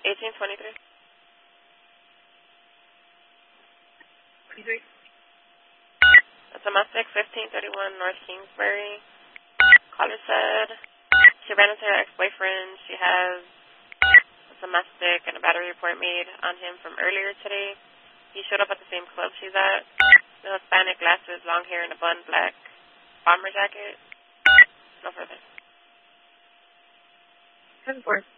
1823. 23. That's domestic, 1531 North Kingsbury. Caller said she ran into her ex-boyfriend. She has a domestic and a battery report made on him from earlier today. He showed up at the same club she's at. No Hispanic, glasses, long hair, and a bun, black bomber jacket. No further. 10-4.